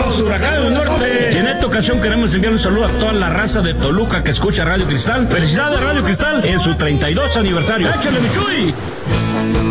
los Huracanes del Norte. Y en esta ocasión queremos enviar un saludo a toda la raza de Toluca que escucha Radio Cristal. Felicidades Radio Cristal en su 32 aniversario. ¡Échale, mi Chuy!